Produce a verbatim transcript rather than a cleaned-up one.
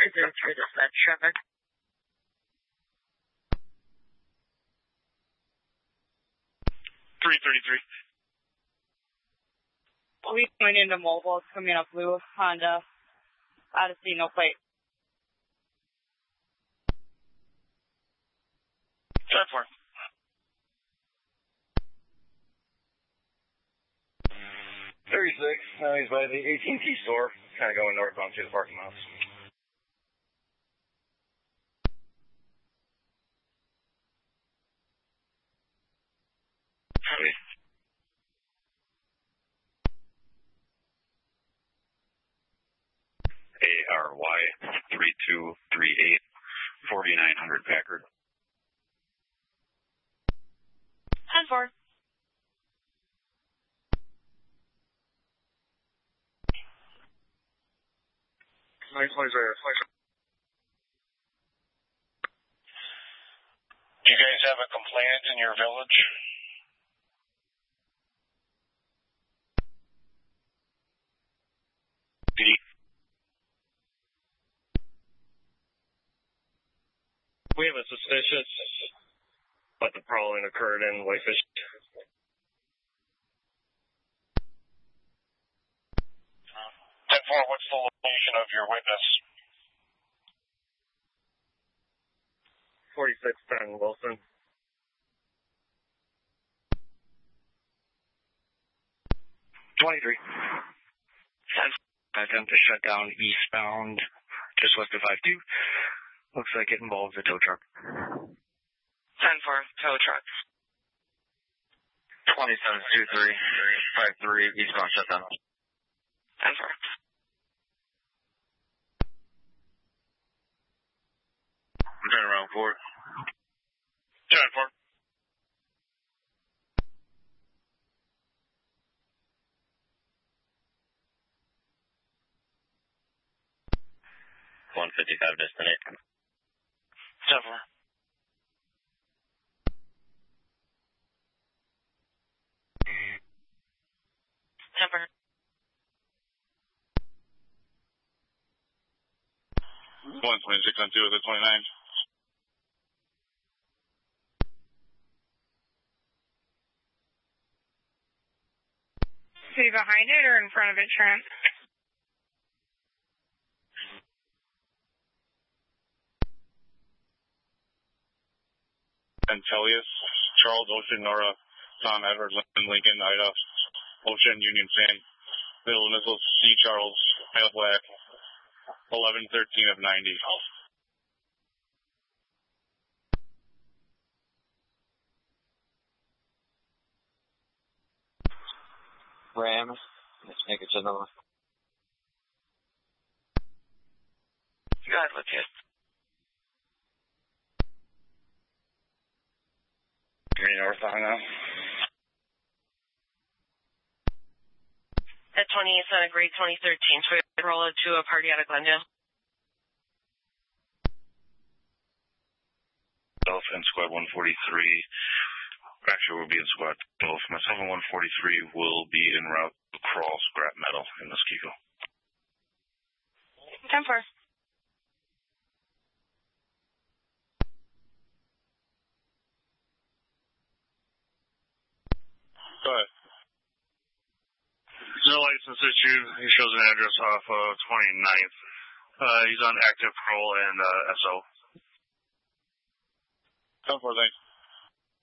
three zero three dispatch traffic. three thirty-three. We going into mobile, it's coming up blue Honda. Odyssey, no plate. ten four. thirty-six, now he's by the A T and T store, kind of going northbound to the parking lots. A R Y three two three eight, forty-nine hundred Packard. ten four. nine twenty. Do you guys have a complaint in your village? D. We have a suspicious, but the prowling occurred in Whitefish. ten four, what's the location of your witness? forty-six ten Wilson. twenty-three. Attempt to shut down eastbound, just west of five two. Looks like it involves a tow truck. ten four, tow trucks. twenty-seven two three, five three, eastbound shutdown. ten four. I'm turning around for it. ten four. one fifty-five destination. ten four. ten four. one twenty-six on two of the twenty-nine. See behind it or in front of it, Trent? Antelius, Charles Ocean, Nora, Tom Edward, Lincoln, Ida, Ocean, Union Fan, Middle Initials, C. Charles, Pale Black, eleven thirteen of ninety. Ram, let's make it to the God, look it. Green North on now. At twenty-eight Santa Grade twenty thirteen, Toyota Corolla to a party out of Glendale. Golf and squad one forty-three. Actually, we'll be in squad golf. Myself and one forty-three will be en route to crawl scrap metal in Muskego. ten four. Go ahead. No license issued. He shows an address off of twenty-ninth. Uh, he's on active parole and uh, S O. ten four, thanks.